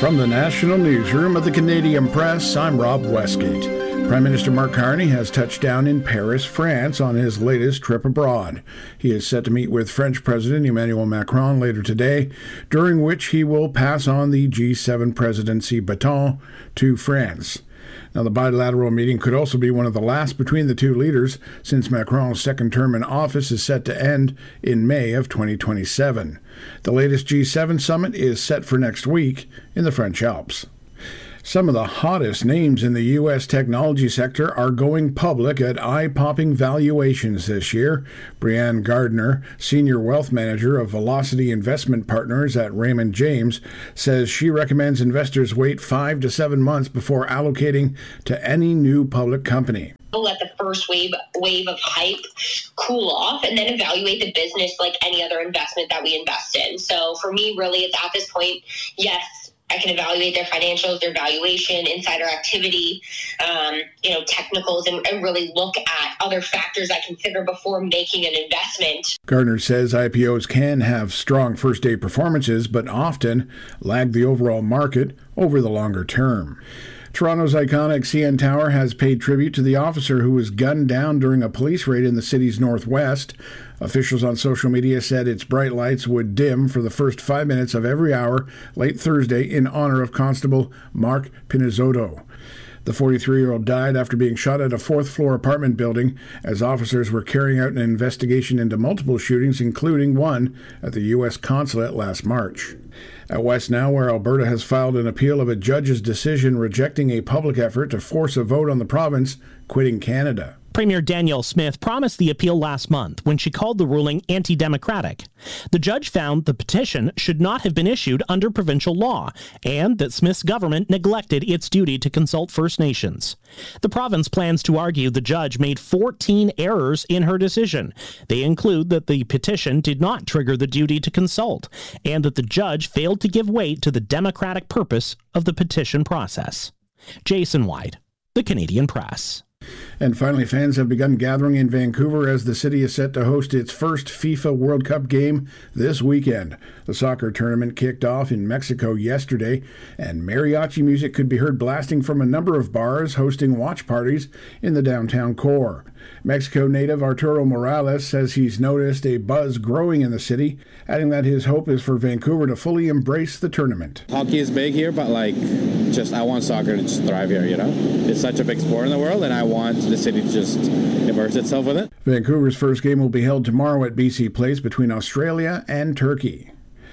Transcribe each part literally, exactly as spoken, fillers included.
From the National Newsroom of the Canadian Press, I'm Rob Westgate. Prime Minister Mark Carney has touched down in Paris, France, on his latest trip abroad. He is set to meet with French President Emmanuel Macron later today, during which he will pass on the G seven presidency baton to France. Now, the bilateral meeting could also be one of the last between the two leaders, since Macron's second term in office is set to end in May of twenty twenty-seven. The latest G seven summit is set for next week in the French Alps. Some of the hottest names in the U S technology sector are going public at eye-popping valuations this year. Brianne Gardner, Senior Wealth Manager of Velocity Investment Partners at Raymond James, says she recommends investors wait five to seven months before allocating to any new public company. We'll let the first wave wave of hype cool off and then evaluate the business like any other investment that we invest in. So for me, really, it's at this point, yes, I can evaluate their financials, their valuation, insider activity, um, you know, technicals, and, and really look at other factors I consider before making an investment. Gardner says I P Os can have strong first-day performances, but often lag the overall market over the longer term. Toronto's iconic C N Tower has paid tribute to the officer who was gunned down during a police raid in the city's northwest. Officials on social media said its bright lights would dim for the first five minutes of every hour late Thursday in honor of Constable Mark Pinizzotto. The forty-three-year-old died after being shot at a fourth-floor apartment building as officers were carrying out an investigation into multiple shootings, including one at the U S consulate last March. At West Now, where Alberta has filed an appeal of a judge's decision rejecting a public effort to force a vote on the province quitting Canada. Premier Danielle Smith promised the appeal last month when she called the ruling anti-democratic. The judge found the petition should not have been issued under provincial law and that Smith's government neglected its duty to consult First Nations. The province plans to argue the judge made fourteen errors in her decision. They include that the petition did not trigger the duty to consult and that the judge failed to give weight to the democratic purpose of the petition process. Jason White, The Canadian Press. And finally, fans have begun gathering in Vancouver as the city is set to host its first FIFA World Cup game this weekend. The soccer tournament kicked off in Mexico yesterday, and mariachi music could be heard blasting from a number of bars hosting watch parties in the downtown core. Mexico native Arturo Morales says he's noticed a buzz growing in the city, adding that his hope is for Vancouver to fully embrace the tournament. Hockey is big here, but like, just I want soccer to just thrive here, you know? It's such a big sport in the world, and I want the city to just immerse itself with it. Vancouver's first game will be held tomorrow at B C Place between Australia and Turkey.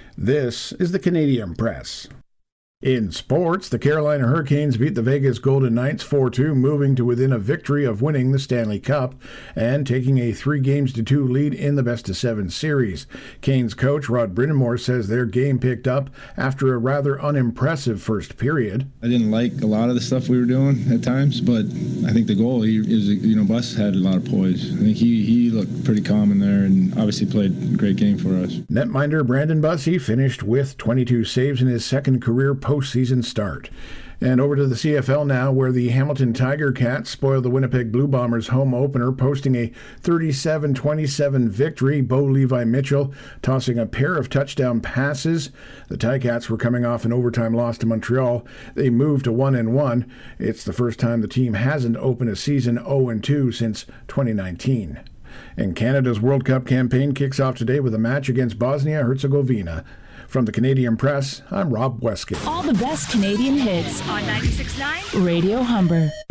This is the Canadian Press. In sports, the Carolina Hurricanes beat the Vegas Golden Knights four two, moving to within a victory of winning the Stanley Cup and taking a three games to two lead in the best-of-seven series. Canes coach Rod Brind'Amour says their game picked up after a rather unimpressive first period. I didn't like a lot of the stuff we were doing at times, but I think the goal, he is, you know, Bus had a lot of poise. I think he, he looked pretty calm in there and obviously played a great game for us. Netminder Brandon Bussey finished with twenty-two saves in his second career postseason start. And over to the C F L now, where the Hamilton Tiger Cats spoiled the Winnipeg Blue Bombers home opener, posting a thirty-seven twenty-seven victory. Bo Levi Mitchell tossing a pair of touchdown passes. The Ticats were coming off an overtime loss to Montreal. They moved to one and one. It's the first time the team hasn't opened a season oh and two since twenty nineteen. And Canada's World Cup campaign kicks off today with a match against Bosnia-Herzegovina. From the Canadian Press, I'm Rob Westgate. All the best Canadian hits on ninety-six point nine Radio Humber.